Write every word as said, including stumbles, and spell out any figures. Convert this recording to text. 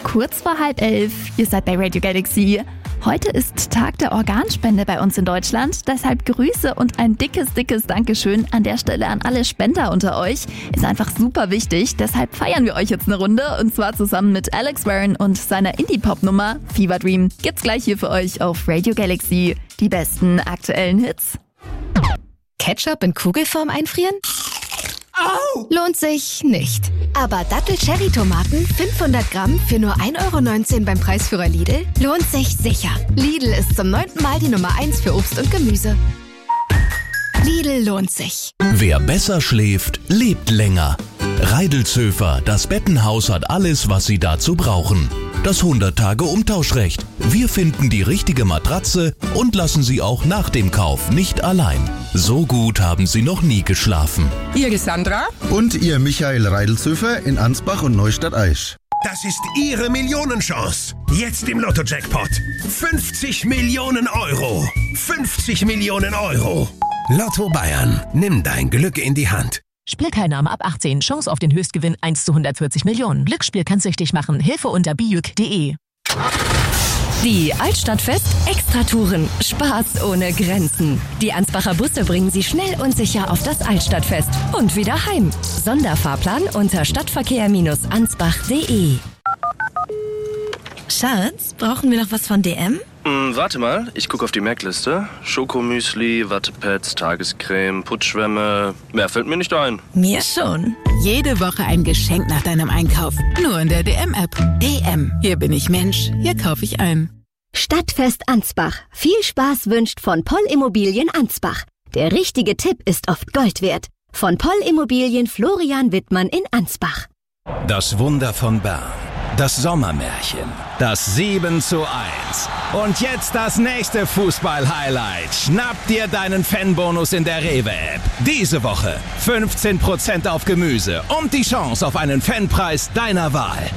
kurz vor halb elf. Ihr seid bei Radio Galaxy. Heute ist Tag der Organspende bei uns in Deutschland. Deshalb Grüße und ein dickes, dickes Dankeschön an der Stelle an alle Spender unter euch. Ist einfach super wichtig. Deshalb feiern wir euch jetzt eine Runde. Und zwar zusammen mit Alex Warren und seiner Indie-Pop-Nummer Fever Dream. Gibt's gleich hier für euch auf Radio Galaxy. Die besten aktuellen Hits. Ketchup in Kugelform einfrieren? Au! Lohnt sich nicht. Aber Dattel-Cherry-Tomaten fünfhundert Gramm für nur ein Euro neunzehn beim Preisführer Lidl lohnt sich sicher. Lidl ist zum neunten Mal die Nummer eins für Obst und Gemüse. Lidl lohnt sich. Wer besser schläft, lebt länger. Reidelzöfer, das Bettenhaus hat alles, was Sie dazu brauchen. Das hundert-Tage-Umtauschrecht. Wir finden die richtige Matratze und lassen Sie auch nach dem Kauf nicht allein. So gut haben Sie noch nie geschlafen. Ihr Sandra? Und ihr Michael Reidelzöfer in Ansbach und Neustadt-Aisch. Das ist Ihre Millionenchance. Jetzt im Lotto-Jackpot. fünfzig Millionen Euro. fünfzig Millionen Euro. Lotto Bayern. Nimm dein Glück in die Hand. Spielteilnahme ab achtzehn. Chance auf den Höchstgewinn eins zu hundertvierzig Millionen. Glücksspiel kann süchtig machen. Hilfe unter bijuk punkt de. Die Altstadtfest Extratouren. Spaß ohne Grenzen. Die Ansbacher Busse bringen Sie schnell und sicher auf das Altstadtfest und wieder heim. Sonderfahrplan unter stadtverkehr-ansbach punkt de. Schatz, brauchen wir noch was von D M? Hm, warte mal, ich gucke auf die Merkliste. Schokomüsli, Wattepads, Tagescreme, Putzschwämme. Mehr fällt mir nicht ein. Mir schon. Jede Woche ein Geschenk nach deinem Einkauf. Nur in der D M-App. D M. Hier bin ich Mensch. Hier kaufe ich ein. Stadtfest Ansbach. Viel Spaß wünscht von Poll Immobilien Ansbach. Der richtige Tipp ist oft Gold wert. Von Poll Immobilien Florian Wittmann in Ansbach. Das Wunder von Bern. Das Sommermärchen. Das sieben zu eins. Und jetzt das nächste Fußball-Highlight. Schnapp dir deinen Fanbonus in der Rewe-App. Diese Woche fünfzehn Prozent auf Gemüse und die Chance auf einen Fanpreis deiner Wahl.